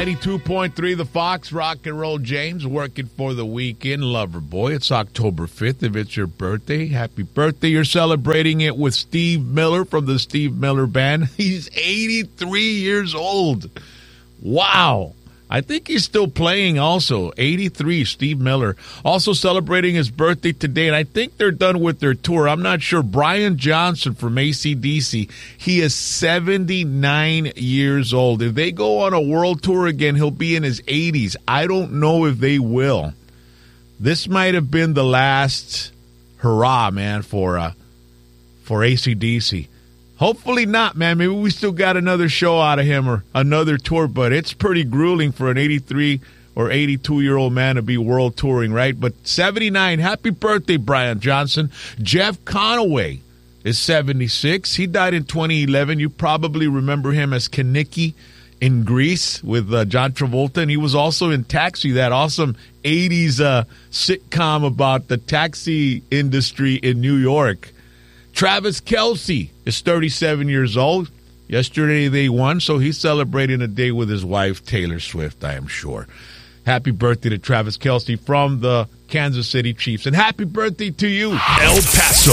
92.3 The Fox, Rock and Roll James, working for the weekend. Lover boy, it's October 5th. If it's your birthday, happy birthday. You're celebrating it with Steve Miller from the Steve Miller Band. He's 83 years old. Wow. I think he's still playing also. 83, Steve Miller. Also celebrating his birthday today, and I think they're done with their tour. I'm not sure. Brian Johnson from AC/DC. He is 79 years old. If they go on a world tour again, he'll be in his 80s. I don't know if they will. This might have been the last hurrah, man, for AC/DC. Hopefully not, man. Maybe we still got another show out of him or another tour, but it's pretty grueling for an 83 or 82-year-old man to be world touring, right? But 79, happy birthday, Brian Johnson. Jeff Conaway is 76. He died in 2011. You probably remember him as Kenickie in Grease with John Travolta, and he was also in Taxi, that awesome 80s sitcom about the taxi industry in New York. Travis Kelce is 37 years old. Yesterday they won, so he's celebrating a day with his wife, Taylor Swift, I am sure. Happy birthday to Travis Kelce from the Kansas City Chiefs. And happy birthday to you, El Paso.